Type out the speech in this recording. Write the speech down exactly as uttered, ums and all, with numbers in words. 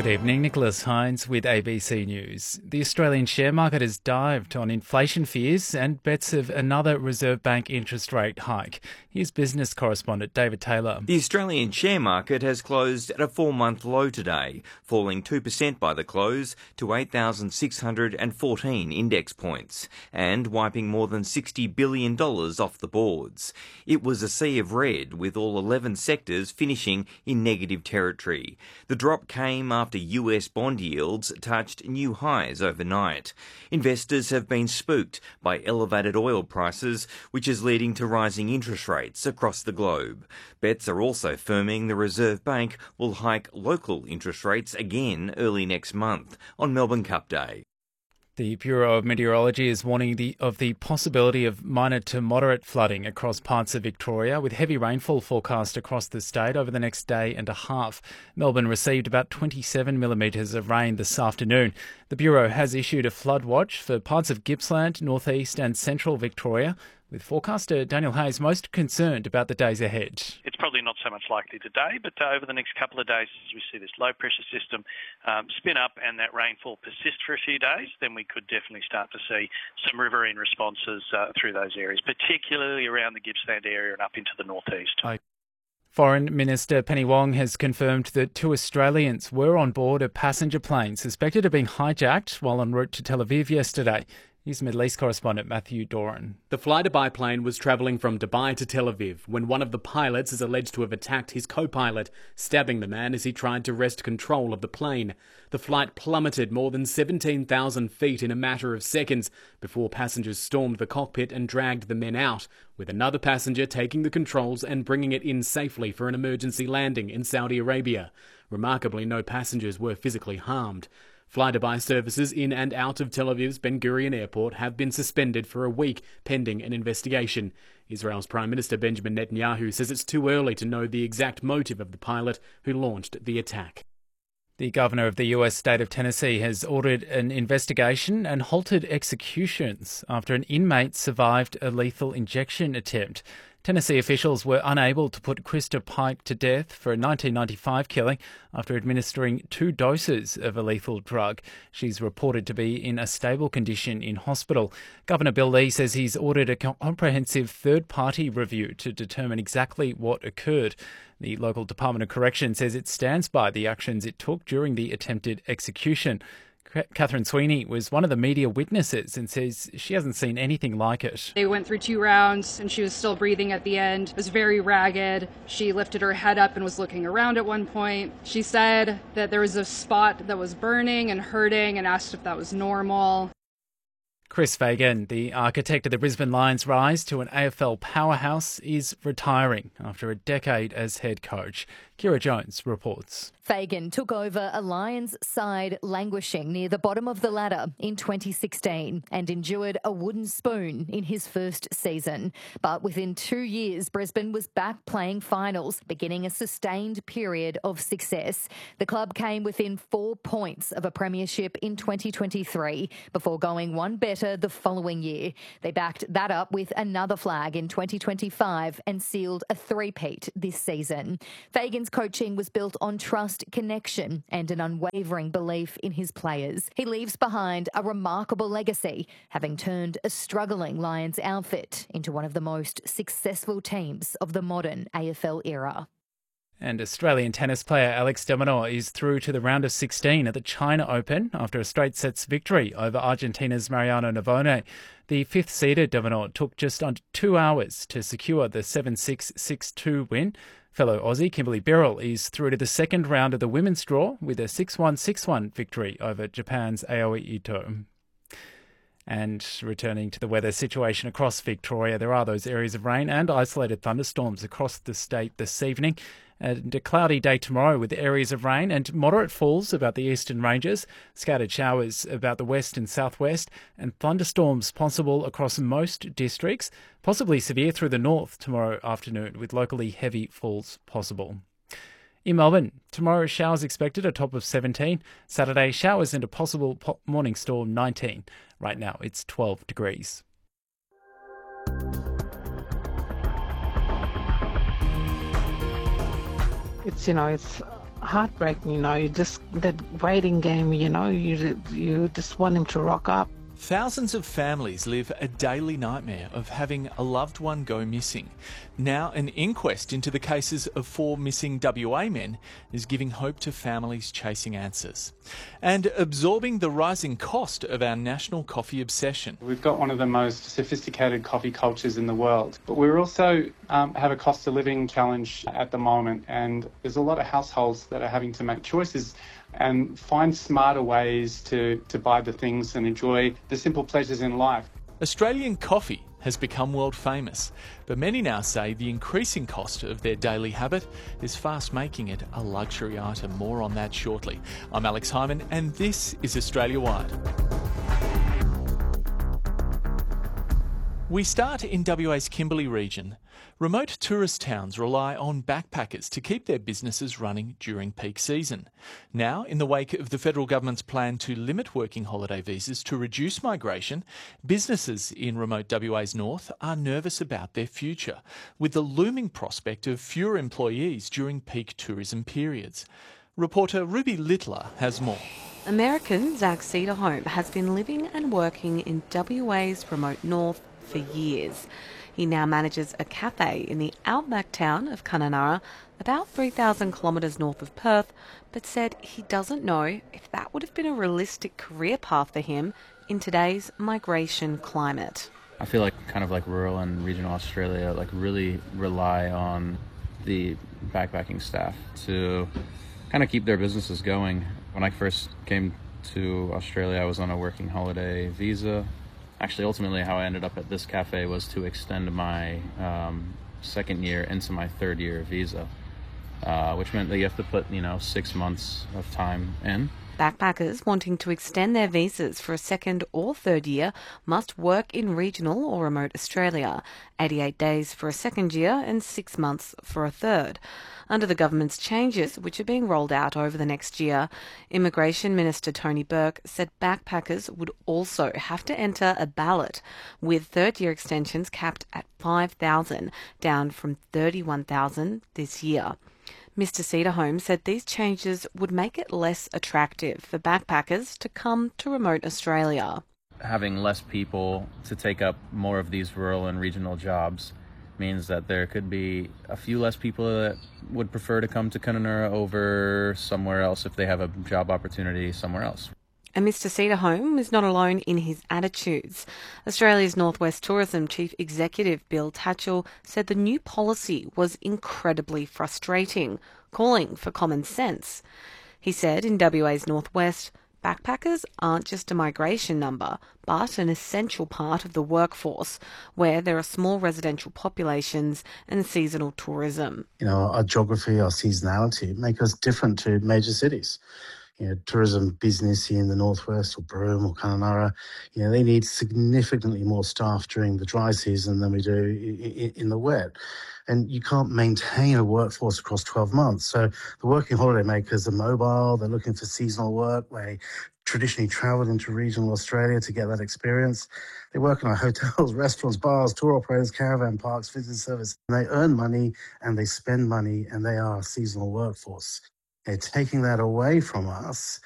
Good evening, Nicholas Hines with A B C News. The Australian share market has dived on inflation fears and bets of another Reserve Bank interest rate hike. Here's business correspondent David Taylor. The Australian share market has closed at a four-month low today, falling two percent by the close to eight thousand six hundred fourteen index points and wiping more than sixty billion dollars off the boards. It was a sea of red, with all eleven sectors finishing in negative territory. The drop came after U S bond yields touched new highs overnight. Investors have been spooked by elevated oil prices, which is leading to rising interest rates across the globe. Bets are also firming the Reserve Bank will hike local interest rates again early next month on Melbourne Cup Day. The Bureau of Meteorology is warning the, of the possibility of minor to moderate flooding across parts of Victoria, with heavy rainfall forecast across the state over the next day and a half. Melbourne received about twenty-seven millimetres of rain this afternoon. The Bureau has issued a flood watch for parts of Gippsland, northeast and central Victoria, with forecaster Daniel Hayes most concerned about the days ahead. It's probably not so much likely today, but uh, over the next couple of days, as we see this low pressure system um, spin up and that rainfall persist for a few days, then we could definitely start to see some riverine responses uh, through those areas, particularly around the Gippsland area and up into the northeast. Okay. Foreign Minister Penny Wong has confirmed that two Australians were on board a passenger plane suspected of being hijacked while en route to Tel Aviv yesterday. Here's Middle East correspondent Matthew Doran. The fly-to-by plane was travelling from Dubai to Tel Aviv when one of the pilots is alleged to have attacked his co-pilot, stabbing the man as he tried to wrest control of the plane. The flight plummeted more than seventeen thousand feet in a matter of seconds before passengers stormed the cockpit and dragged the men out, with another passenger taking the controls and bringing it in safely for an emergency landing in Saudi Arabia. Remarkably, no passengers were physically harmed. Fly-to-by services in and out of Tel Aviv's Ben Gurion Airport have been suspended for a week pending an investigation. Israel's Prime Minister Benjamin Netanyahu says it's too early to know the exact motive of the pilot who launched the attack. The governor of the U S state of Tennessee has ordered an investigation and halted executions after an inmate survived a lethal injection attempt. Tennessee officials were unable to put Krista Pike to death for a nineteen ninety-five killing after administering two doses of a lethal drug. She's reported to be in a stable condition in hospital. Governor Bill Lee says he's ordered a comprehensive third-party review to determine exactly what occurred. The local Department of Correction says it stands by the actions it took during the attempted execution. Catherine Sweeney was one of the media witnesses and says she hasn't seen anything like it. They went through two rounds and she was still breathing at the end. It was very ragged. She lifted her head up and was looking around at one point. She said that there was a spot that was burning and hurting and asked if that was normal. Chris Fagan, the architect of the Brisbane Lions' rise to an A F L powerhouse, is retiring after a decade as head coach. Kira Jones reports. Fagan took over a Lions side languishing near the bottom of the ladder in twenty sixteen and endured a wooden spoon in his first season. But within two years, Brisbane was back playing finals, beginning a sustained period of success. The club came within four points of a premiership in twenty twenty-three before going one better the following year. They backed that up with another flag in twenty twenty-five and sealed a three-peat this season. Fagan's coaching was built on trust, connection and an unwavering belief in his players. He leaves behind a remarkable legacy, having turned a struggling Lions outfit into one of the most successful teams of the modern A F L era. And Australian tennis player Alex de Minaur is through to the round of sixteen at the China Open after a straight sets victory over Argentina's Mariano Navone. The fifth-seeded de Minaur took just under two hours to secure the seven six, six two win. Fellow Aussie Kimberly Birrell is through to the second round of the women's draw with a six one, six one victory over Japan's Aoi Ito. And returning to the weather situation across Victoria, there are those areas of rain and isolated thunderstorms across the state this evening. And a cloudy day tomorrow with areas of rain and moderate falls about the eastern ranges, scattered showers about the west and southwest, and thunderstorms possible across most districts, possibly severe through the north tomorrow afternoon with locally heavy falls possible. In Melbourne, tomorrow showers expected, a top of seventeen. Saturday, showers and a possible po- morning storm, nineteen. Right now, it's twelve degrees. It's, you know, it's heartbreaking, you know, you just, that waiting game, you know, you, you just want him to rock up. Thousands of families live a daily nightmare of having a loved one go missing. Now, an inquest into the cases of four missing W A men is giving hope to families chasing answers and absorbing the rising cost of our national coffee obsession. We've got one of the most sophisticated coffee cultures in the world, but we also um, have a cost of living challenge at the moment, and there's a lot of households that are having to make choices and find smarter ways to, to buy the things and enjoy the simple pleasures in life. Australian coffee has become world famous, but many now say the increasing cost of their daily habit is fast making it a luxury item. More on that shortly. I'm Alex Hyman, and this is Australia Wide. We start in W A's Kimberley region. Remote tourist towns rely on backpackers to keep their businesses running during peak season. Now, in the wake of the federal government's plan to limit working holiday visas to reduce migration, businesses in remote W A's north are nervous about their future, with the looming prospect of fewer employees during peak tourism periods. Reporter Ruby Littler has more. American Zach Cederholm has been living and working in W A's remote north for years. He now manages a cafe in the outback town of Kununurra, about three thousand kilometres north of Perth, but said he doesn't know if that would have been a realistic career path for him in today's migration climate. I feel like kind of like rural and regional Australia like really rely on the backpacking staff to kind of keep their businesses going. When I first came to Australia, I was on a working holiday visa. Actually, ultimately, how I ended up at this cafe was to extend my um, second year into my third year visa, uh, which meant that you have to put, you know, six months of time in. Backpackers wanting to extend their visas for a second or third year must work in regional or remote Australia, eighty-eight days for a second year and six months for a third. Under the government's changes, which are being rolled out over the next year, Immigration Minister Tony Burke said backpackers would also have to enter a ballot, with third-year extensions capped at five thousand, down from thirty-one thousand this year. Mister Cederholm said these changes would make it less attractive for backpackers to come to remote Australia. Having less people to take up more of these rural and regional jobs means that there could be a few less people that would prefer to come to Kununurra over somewhere else if they have a job opportunity somewhere else. And Mister Cederholm is not alone in his attitudes. Australia's Northwest Tourism Chief Executive Bill Tatchell said the new policy was incredibly frustrating, calling for common sense. He said in W A's Northwest, backpackers aren't just a migration number, but an essential part of the workforce, where there are small residential populations and seasonal tourism. You know, our geography, our seasonality make us different to major cities. You know, tourism business here in the northwest or Broome or Kununurra, you know, they need significantly more staff during the dry season than we do in, in the wet. And you can't maintain a workforce across twelve months. So the working holiday makers are mobile, they're looking for seasonal work. They traditionally travelled into regional Australia to get that experience. They work in our hotels, restaurants, bars, tour operators, caravan parks, visitor service. And they earn money and they spend money, and they are a seasonal workforce. They're taking that away from us